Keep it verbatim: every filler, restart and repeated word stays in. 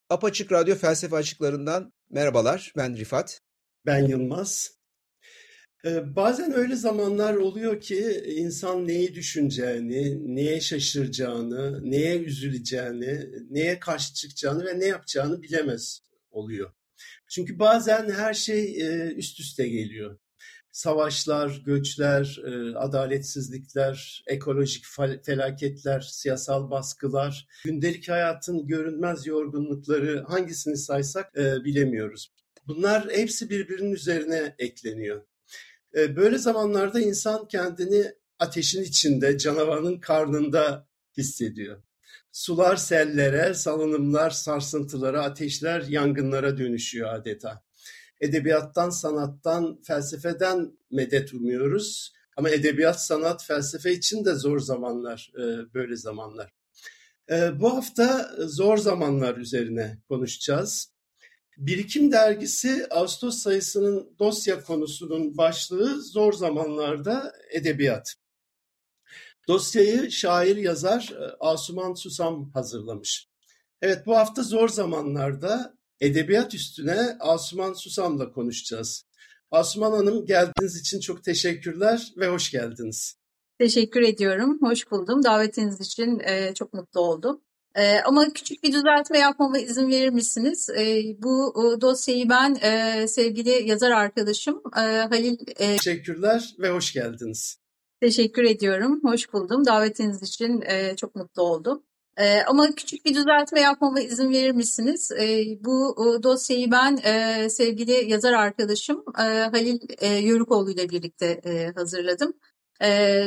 Apaçık Radyo Felsefe Açıklarından merhabalar, ben Rifat. Ben Yılmaz. Ee, bazen öyle zamanlar oluyor ki insan neyi düşüneceğini, neye şaşıracağını, neye üzüleceğini, neye karşı çıkacağını ve ne yapacağını bilemez oluyor. Çünkü bazen her şey e, üst üste geliyor. Savaşlar, göçler, e, adaletsizlikler, ekolojik felaketler, siyasal baskılar, gündelik hayatın görünmez yorgunlukları hangisini saysak e, bilemiyoruz. Bunlar hepsi birbirinin üzerine ekleniyor. E, böyle zamanlarda insan kendini ateşin içinde, canavarın karnında hissediyor. Sular sellere, salınımlar sarsıntılara, ateşler yangınlara dönüşüyor adeta. Edebiyattan, sanattan, felsefeden medet umuyoruz. Ama edebiyat, sanat, felsefe için de zor zamanlar, böyle zamanlar. Bu hafta zor zamanlar üzerine konuşacağız. Birikim dergisi Ağustos sayısının dosya konusunun başlığı zor zamanlarda edebiyat. Dosyayı şair yazar Asuman Susam hazırlamış. Evet, bu hafta zor zamanlarda edebiyat üstüne Asuman Susam'la konuşacağız. Asuman Hanım, geldiğiniz için çok teşekkürler ve hoş geldiniz. Teşekkür ediyorum, hoş buldum. Davetiniz için e, çok mutlu oldum. E, ama küçük bir düzeltme yapmama izin verir misiniz? E, bu o, dosyayı ben e, sevgili yazar arkadaşım e, Halil... E, teşekkürler ve hoş geldiniz. Teşekkür ediyorum, hoş buldum. Davetiniz için e, çok mutlu oldum. Ee, ama küçük bir düzeltme yapmama izin verir misiniz? Ee, bu o, dosyayı ben e, sevgili yazar arkadaşım e, Halil e, Yörükoğlu ile birlikte e, hazırladım. E,